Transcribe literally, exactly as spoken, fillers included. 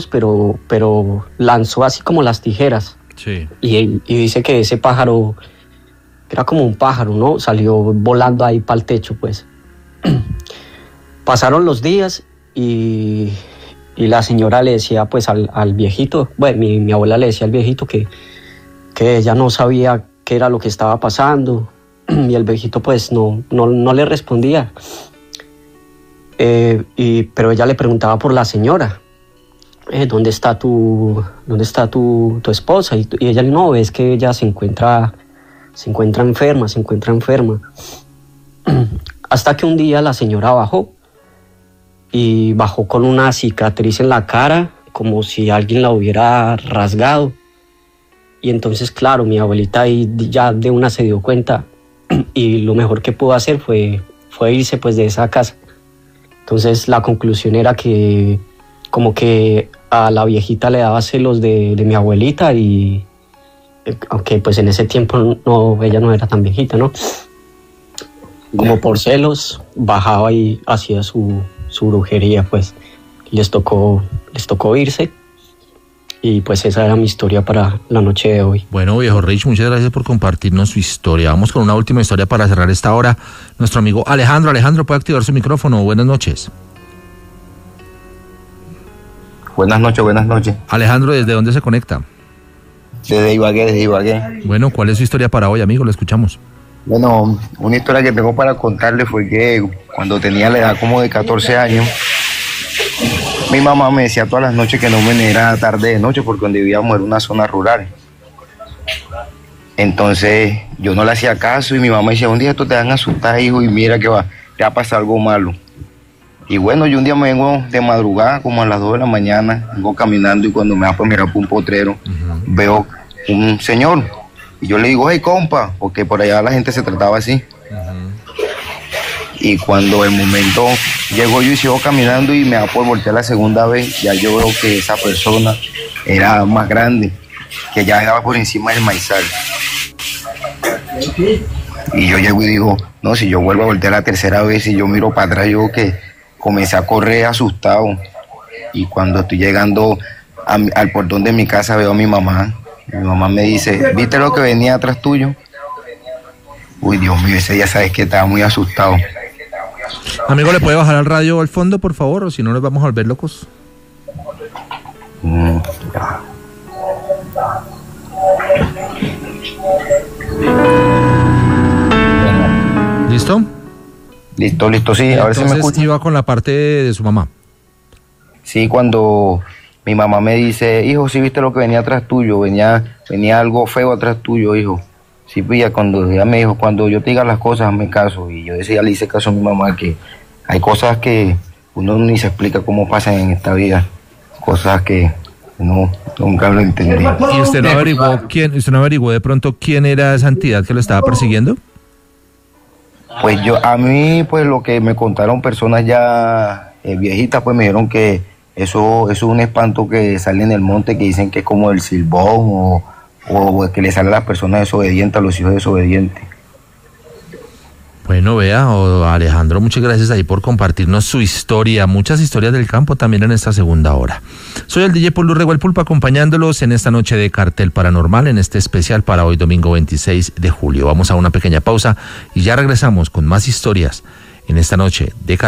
pero, pero lanzó así como las tijeras. Sí. Y, y dice que ese pájaro, era como un pájaro, ¿no? Salió volando ahí para el techo, pues. Pasaron los días y, y la señora le decía pues al, al viejito, bueno, mi, mi abuela le decía al viejito que, que ella no sabía qué era lo que estaba pasando, y el viejito pues no, no, no le respondía. Eh, y, pero ella le preguntaba por la señora, eh, ¿dónde está tu, dónde está tu, tu esposa? Y, y ella no, es que ella se encuentra, se encuentra enferma, se encuentra enferma. Hasta que un día la señora bajó, y bajó con una cicatriz en la cara, como si alguien la hubiera rasgado. Y entonces, claro, mi abuelita ahí ya de una se dio cuenta, y lo mejor que pudo hacer fue, fue irse pues de esa casa. Entonces la conclusión era que como que a la viejita le daba celos de, de mi abuelita, y aunque pues en ese tiempo no, ella no era tan viejita, ¿no? Como por celos bajaba y hacía su, su brujería, pues les tocó, les tocó irse. Y pues esa era mi historia para la noche de hoy. Bueno, viejo Rich, muchas gracias por compartirnos su historia. Vamos con una última historia para cerrar esta hora. Nuestro amigo Alejandro. Alejandro, ¿puede activar su micrófono? Buenas noches. Buenas noches, buenas noches. Alejandro, ¿desde dónde se conecta? Desde Ibagué, desde Ibagué. Bueno, ¿cuál es su historia para hoy, amigo? Lo escuchamos. Bueno, una historia que tengo para contarle fue que cuando tenía la edad como de catorce años, mi mamá me decía todas las noches que no me viniera tarde de noche porque donde vivíamos era una zona rural. Entonces yo no le hacía caso y mi mamá decía, un día esto te van a asustar, hijo, y mira que va, te va a pasar algo malo. Y bueno, yo un día me vengo de madrugada, como a las dos de la mañana, vengo caminando y cuando me va a mirar por un potrero, uh-huh. veo un señor. Y yo le digo, hey, compa, porque por allá la gente se trataba así. Uh-huh. Y cuando el momento llegó yo y sigo caminando y me da por voltear la segunda vez, ya yo veo que esa persona era más grande, que ya estaba por encima del maizal. Y yo llego y digo, no, si yo vuelvo a voltear la tercera vez y yo miro para atrás, yo que comencé a correr asustado. Y cuando estoy llegando a, al portón de mi casa veo a mi mamá. Mi mamá me dice, ¿viste lo que venía atrás tuyo? Uy, Dios mío, ese día sabes que estaba muy asustado. Amigo, ¿le puede bajar al radio al fondo, por favor? O si no, nos vamos a volver locos. Mm, ya. ¿Listo? Listo, listo, sí. Entonces, a ver si me escucha. Iba con la parte de su mamá. Sí, cuando mi mamá me dice, hijo, ¿sí viste lo que venía atrás tuyo? Venía, venía algo feo atrás tuyo, hijo. Sí, pues ya cuando ella me dijo, cuando yo te diga las cosas, hazme caso. Y yo decía, le hice caso a mi mamá, que hay cosas que uno ni se explica cómo pasan en esta vida. Cosas que no, nunca lo entendí. ¿Y usted no averiguó quién, usted no averiguó de pronto quién era esa entidad que lo estaba persiguiendo? Pues yo, a mí, pues lo que me contaron personas ya eh, viejitas, pues me dijeron que eso, eso es un espanto que sale en el monte, que dicen que es como el silbón o, o que le sale a las personas desobedientes, a los hijos desobedientes. Bueno, vea, oh, Alejandro, muchas gracias ahí por compartirnos su historia, muchas historias del campo también en esta segunda hora. Soy el D J Paul Urrego, el Pulpo, acompañándolos en esta noche de Cartel Paranormal, en este especial para hoy domingo veintiséis de julio. Vamos a una pequeña pausa y ya regresamos con más historias en esta noche de Cartel.